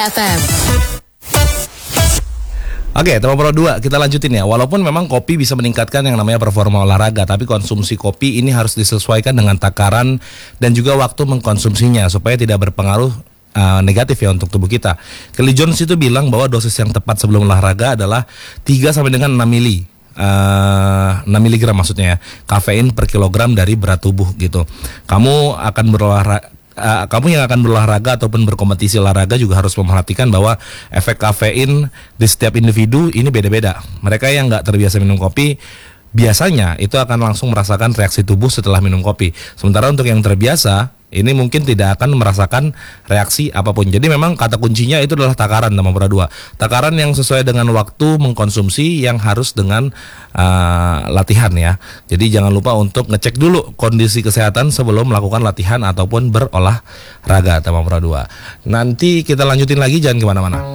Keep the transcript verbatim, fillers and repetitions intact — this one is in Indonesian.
F M. Oke, tema pro dua kita lanjutin ya. Walaupun memang kopi bisa meningkatkan yang namanya performa olahraga, tapi konsumsi kopi ini harus disesuaikan dengan takaran dan juga waktu mengkonsumsinya supaya tidak berpengaruh uh, negatif ya untuk tubuh kita. Kelly Jones itu bilang bahwa dosis yang tepat sebelum olahraga adalah tiga sampai dengan enam mili. Uh, enam miligram maksudnya ya, kafein per kilogram dari berat tubuh gitu. Kamu akan berolahraga Uh, kamu yang akan berolahraga ataupun berkompetisi olahraga juga harus memperhatikan bahwa efek kafein di setiap individu ini beda-beda. Mereka yang nggak terbiasa minum kopi biasanya itu akan langsung merasakan reaksi tubuh setelah minum kopi. Sementara untuk yang terbiasa ini mungkin tidak akan merasakan reaksi apapun. Jadi memang kata kuncinya itu adalah takaran nomor dua. Takaran yang sesuai dengan waktu mengkonsumsi yang harus dengan uh, latihan ya. Jadi jangan lupa untuk ngecek dulu kondisi kesehatan sebelum melakukan latihan ataupun berolahraga nomor dua. Nanti kita lanjutin lagi, jangan kemana-mana.